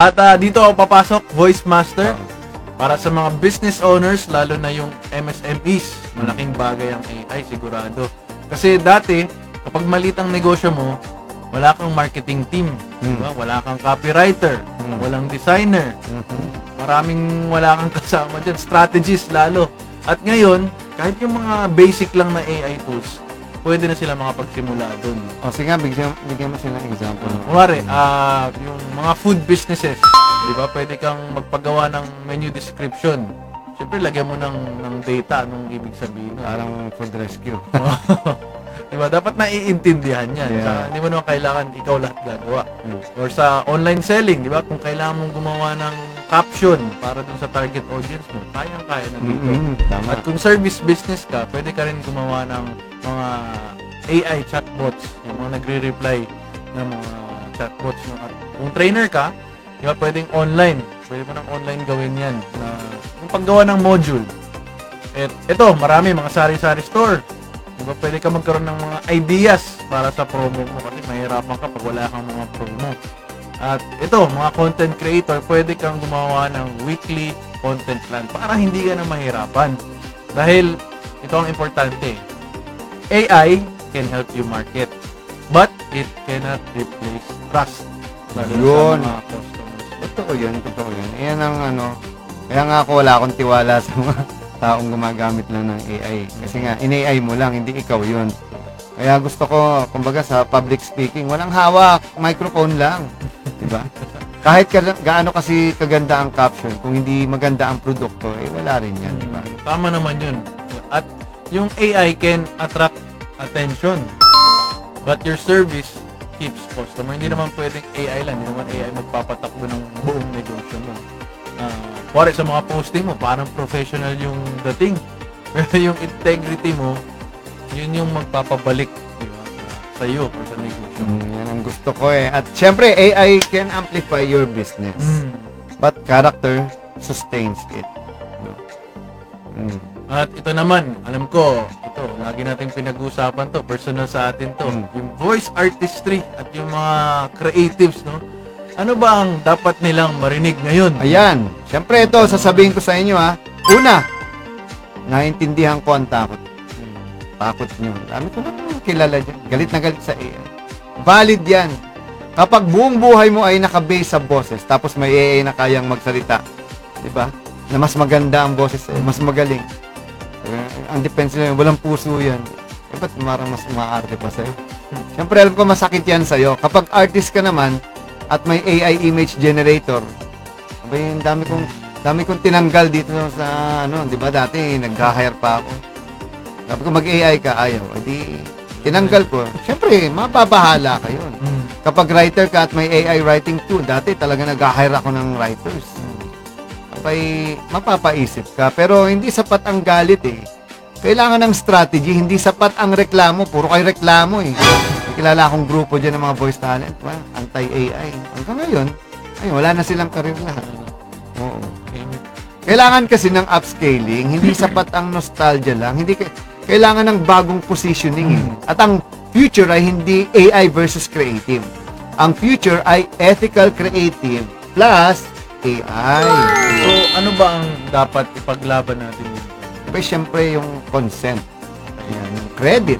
At dito ako papasok, Voice Master. Para sa mga business owners, lalo na yung MSMEs, malaking bagay ang AI, sigurado. Kasi dati, kapag maliit ang negosyo mo, wala kang marketing team, diba? Wala kang copywriter, walang designer, wala kang kasama dyan, strategies lalo. At ngayon, kahit yung mga basic lang na AI tools, pwede na sila makapagsimula doon. O sige nga, bigyan mo sila ng example. Kunwari, yung mga food businesses, di ba? Pwede kang magpagawa ng menu description. Siyempre, lagyan mo ng data, anong ibig sabihin. Parang food rescue. Di ba? Dapat naiintindihan yan. Yeah. Hindi mo naman kailangan ikaw lahat gagawa. Or sa online selling, di ba? Kung kailangan mong gumawa ng caption para dun sa target audience mo, kayang-kaya na dito. Tama. At kung service business ka, pwede ka rin gumawa ng mga AI chatbots, yung mga nagre-reply ng mga chatbots. At kung trainer ka, di ba, pwedeng online. Pwede mo ng online gawin yan. Na, yung paggawa ng module. Ito, marami, mga sari-sari store. Di ba, pwede ka magkaroon ng mga ideas para sa promo mo kasi mahirapan ka pag wala kang mga promo. At ito, mga content creator, pwede kang gumawa ng weekly content plan para hindi ka na mahirapan. Dahil ito ang importante. AI can help you market, but it cannot replace trust. Lalo Yun. sa mga customers. Totoo yun. Ayan ang kaya nga ako wala akong tiwala sa mga taong gumagamit lang ng AI. Kasi nga, in-AI mo lang, hindi ikaw yun. Kaya gusto ko, kumbaga sa public speaking, walang hawak, microphone lang. Diba? Kahit gaano kasi kaganda ang caption, kung hindi maganda ang produkto, wala rin yan. Diba? Tama naman yun. At yung AI can attract attention, but your service keeps customer. Hindi naman pwedeng AI lang. Hindi naman AI magpapatakbo ng buong negosyo mo. Kuwari sa mga posting mo, parang professional yung dating. Pero yung integrity mo, yun yung magpapabalik, diba, sa iyo or sa negosyo. Yan ang gusto ko eh. At syempre, AI can amplify your business. But character sustains it. At ito naman, alam ko, ito, lagi natin pinag-uusapan to, personal sa atin to, yung voice artistry at yung mga creatives, no? Ano ba ang dapat nilang marinig ngayon? Ayan. Siyempre ito, sasabihin ko sa inyo ha. Una, naintindihan ko ang takot. Takot nyo. Dami ko na kilala dyan. Galit na galit sa AI. Valid yan. Kapag buong buhay mo ay nakabase sa boses, tapos may AI na kayang magsalita, di ba? Na mas maganda ang boses, mas magaling. Ang depense nyo, walang puso yan. Ba't marang mas umaarte pa sa'yo? Siyempre, alam ko masakit yan sa'yo. Kapag artist ka naman, at may AI image generator, abay, dami kong tinanggal dito sa, di ba, dati, nag-hire pa ako. Sabi ko, mag-AI ka, ayaw. Edi, tinanggal ko. Siyempre, mapapahala ka yun. Kapag writer ka at may AI writing tool, dati talaga nag-hire ako ng writers. Abay, mapapaisip ka. Pero hindi sapat ang galit eh. Kailangan ng strategy, hindi sapat ang reklamo. Puro kayo reklamo eh. Kilala akong grupo dyan ng mga voice talent, anti-AI. Hanggang ngayon, wala na silang karir lahat. Oo. Kailangan kasi ng upscaling, hindi sapat ang nostalgia lang. Hindi kailangan ng bagong positioning. At ang future ay hindi AI versus creative. Ang future ay ethical creative plus AI. So, ano ba ang dapat ipaglaban natin dito? Siyempre yung consent. Ayan, yung credit.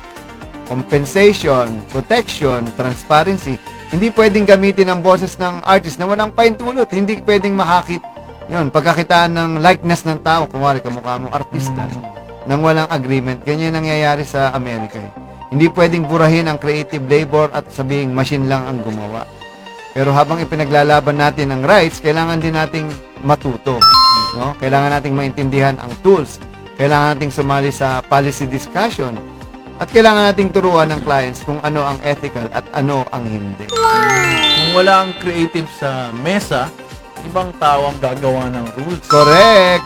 Compensation, protection, transparency. Hindi pwedeng gamitin ang boses ng artist na walang paintulot. Hindi pwedeng mahakit yun, pagkakitaan ng likeness ng tao. Kumari, kamukha mo artista. Nang walang agreement. Ganyan nangyayari sa Amerika. Hindi pwedeng burahin ang creative labor at sabihing machine lang ang gumawa. Pero habang ipinaglalaban natin ang rights, kailangan din nating matuto. No? Kailangan nating maintindihan ang tools. Kailangan nating sumali sa policy discussion. At kailangan nating turuan ng clients kung ano ang ethical at ano ang hindi. Kung wala ang creative sa mesa, ibang tao ang gagawa ng rules. Correct!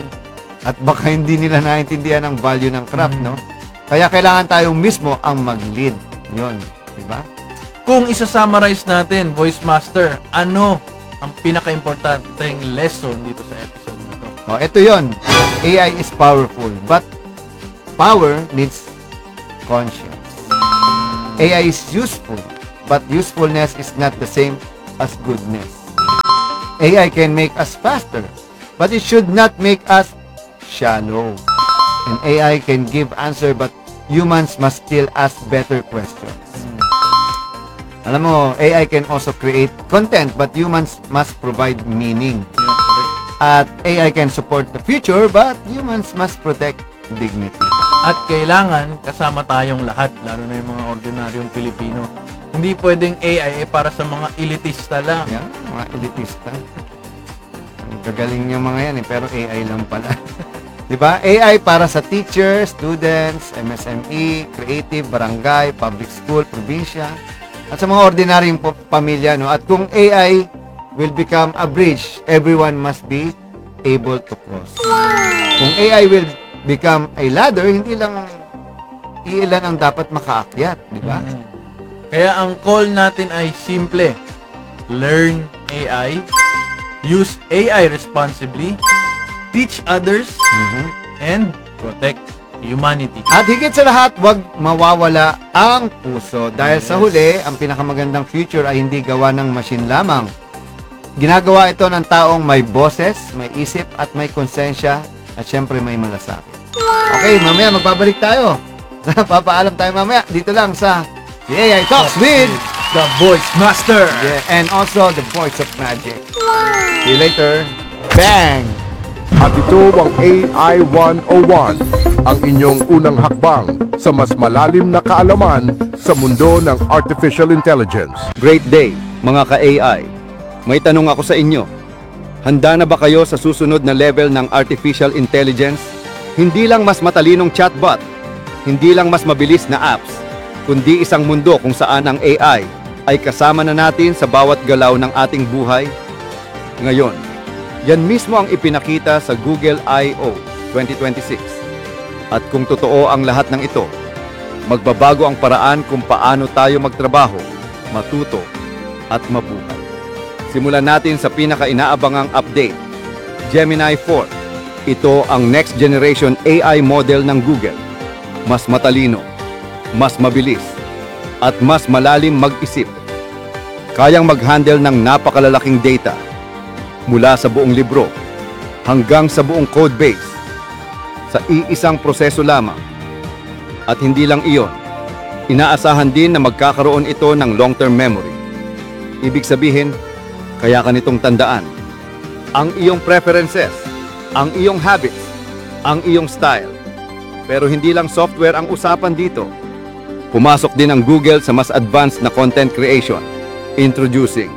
At baka hindi nila naintindihan ang value ng craft, no? Kaya kailangan tayong mismo ang mag-lead. Yun, di ba? Kung isa-summarize natin, Voice Master, ano ang pinaka-importanteng lesson dito sa episode na to? Ito yun. AI is powerful, but power needs conscience. AI is useful, but usefulness is not the same as goodness. AI can make us faster, but it should not make us shallow. And AI can give answer, but humans must still ask better questions. Alam mo, AI can also create content, but humans must provide meaning. At AI can support the future, but humans must protect dignity. At kailangan kasama tayong lahat, lalo na yung mga ordinaryong Pilipino. Hindi pwedeng AI para sa mga elitista lang. Yan, mga elitista. Ang gagaling yung mga yan, pero AI lang pala. Di ba? AI para sa teachers, students, MSME, creative, barangay, public school, probinsya, at sa mga ordinaryong pamilya. No? At kung AI will become a bridge, everyone must be able to cross. Kung AI will become a ladder, hindi lang iilan ang dapat makaakyat, di ba? Kaya ang call natin ay simple. Learn AI, use AI responsibly, teach others, and protect humanity. At higit sa lahat, huwag mawawala ang puso. Dahil sa huli, ang pinakamagandang future ay hindi gawa ng machine lamang. Ginagawa ito ng taong may boses, may isip, at may konsensya, at syempre may malasakit. Okay, mamaya magbabalik tayo. Papaalam tayo mamaya. Dito lang sa AI Talks with the Voice Master. Yeah, and also the Voice of Magic. See you later. Bang! At ito ang AI 101, ang inyong unang hakbang sa mas malalim na kaalaman sa mundo ng Artificial Intelligence. Great day, mga ka-AI. May tanong ako sa inyo. Handa na ba kayo sa susunod na level ng Artificial Intelligence? Hindi lang mas matalinong chatbot, hindi lang mas mabilis na apps, kundi isang mundo kung saan ang AI ay kasama na natin sa bawat galaw ng ating buhay. Ngayon, yan mismo ang ipinakita sa Google I.O. 2026. At kung totoo ang lahat ng ito, magbabago ang paraan kung paano tayo magtrabaho, matuto, at mabuhay. Simulan natin sa pinaka-inaabangang update, Gemini 4. Ito ang next generation AI model ng Google. Mas matalino, mas mabilis, at mas malalim mag-isip. Kayang mag-handle ng napakalalaking data, mula sa buong libro hanggang sa buong code base, sa iisang proseso lamang. At hindi lang iyon, inaasahan din na magkakaroon ito ng long-term memory. Ibig sabihin, kaya ka nitong tandaan ang iyong preferences, ang iyong habits, ang iyong style. Pero hindi lang software ang usapan dito. Pumasok din ang Google sa mas advanced na content creation. Introducing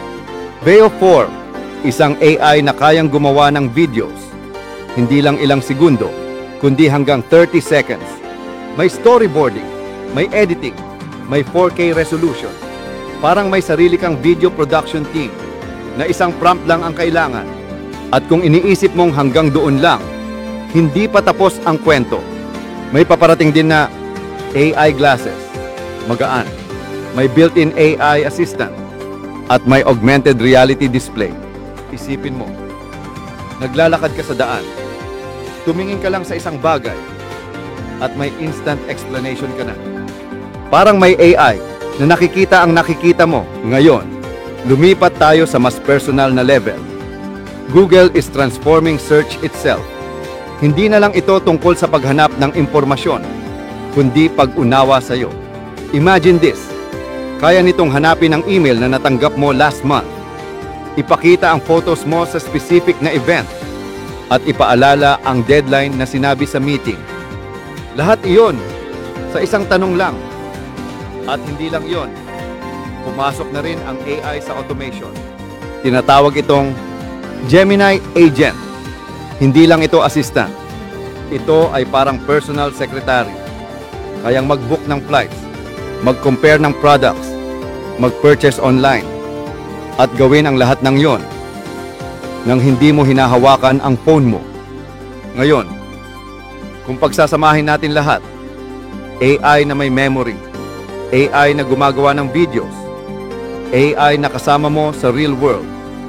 Veo 4, isang AI na kayang gumawa ng videos. Hindi lang ilang segundo, kundi hanggang 30 seconds. May storyboarding, may editing, may 4K resolution. Parang may sarili kang video production team na isang prompt lang ang kailangan. At kung iniisip mong hanggang doon lang, hindi pa tapos ang kwento. May paparating din na AI glasses, magaan, may built-in AI assistant, at may augmented reality display. Isipin mo, naglalakad ka sa daan, tumingin ka lang sa isang bagay, at may instant explanation ka na. Parang may AI na nakikita ang nakikita mo. Ngayon, lumipat tayo sa mas personal na level. Google is transforming search itself. Hindi na lang ito tungkol sa paghanap ng impormasyon, kundi pag-unawa sa iyo. Imagine this, kaya nitong hanapin ang email na natanggap mo last month, ipakita ang photos mo sa specific na event, at ipaalala ang deadline na sinabi sa meeting. Lahat iyon sa isang tanong lang. At hindi lang iyon, pumasok na rin ang AI sa automation. Tinatawag itong Gemini Agent. Hindi lang ito assistant. Ito ay parang personal secretary. Kayang mag-book ng flights, mag-compare ng products, mag-purchase online, at gawin ang lahat ng yon nang hindi mo hinahawakan ang phone mo. Ngayon, kung pagsasamahin natin lahat, AI na may memory, AI na gumagawa ng videos, AI na kasama mo sa real world,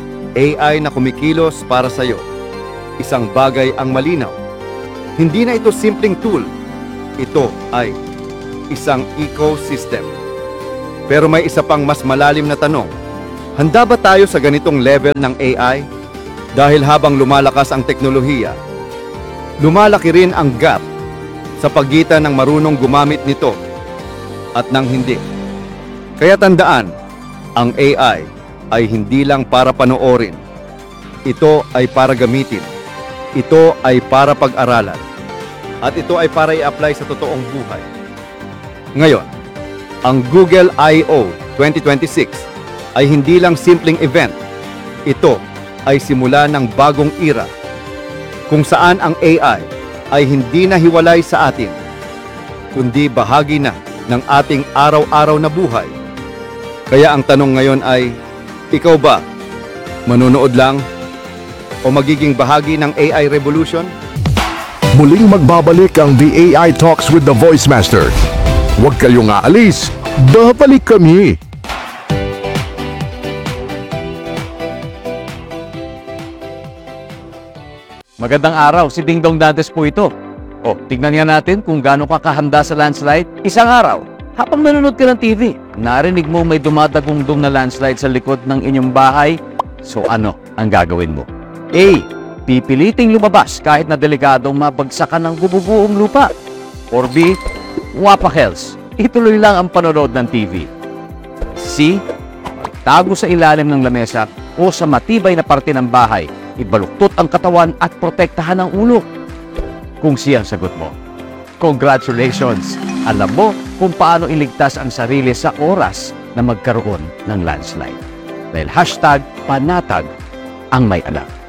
AI na kumikilos para sa iyo, isang bagay ang malinaw. Hindi na ito simpleng tool. Ito ay isang ecosystem. Pero may isa pang mas malalim na tanong. Handa ba tayo sa ganitong level ng AI? Dahil habang lumalakas ang teknolohiya, lumalaki rin ang gap sa pagitan ng marunong gumamit nito at ng hindi. Kaya tandaan, ang AI ay hindi lang para panoorin. Ito ay para gamitin. Ito ay para pag-aralan. At ito ay para i-apply sa totoong buhay. Ngayon, ang Google I.O. 2026 ay hindi lang simpleng event. Ito ay simula ng bagong era kung saan ang AI ay hindi na hiwalay sa atin, kundi bahagi na ng ating araw-araw na buhay. Kaya ang tanong ngayon ay, ikaw ba, manunood lang o magiging bahagi ng AI revolution? Muling magbabalik ang The AI Talks with the Voice Master. Huwag kayong aalis, babalik kami. Magandang araw, si Ding Dong Dantes po ito. O, tignan nga natin kung gaano ka kahanda sa landslide. Isang araw, habang nanonood ka ng TV, narinig mo may dumadagundong na landslide sa likod ng inyong bahay. So ano ang gagawin mo? A. Pipiliting lumabas kahit na delikadong mabagsakan ng bububuong lupa. Or B. Wapakels, ituloy lang ang panonood ng TV. C. Tago sa ilalim ng lamesa o sa matibay na parte ng bahay, ibaluktot ang katawan at protektahan ang ulo. Kung siya ang sagot mo, congratulations! Alam mo kung paano iligtas ang sarili sa oras na magkaroon ng landslide. Dahil #panatag ang may alam.